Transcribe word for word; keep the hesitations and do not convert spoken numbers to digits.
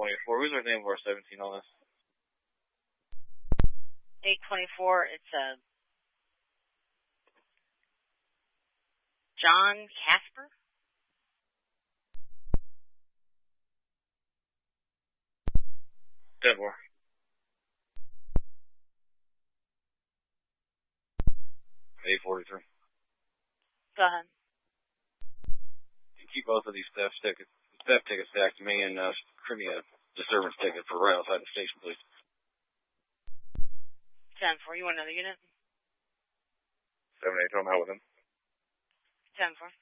twenty-four. Who's our name for seventeen on this? eight twenty-four, it's a uh, John Casper? ten four. eight forty-three. Go ahead. You keep both of these theft tickets, theft tickets stacked to me and uh, trim me a disturbance ticket for right outside the station, please. ten four, you want another unit? seven eight, I'm out with him. ten four.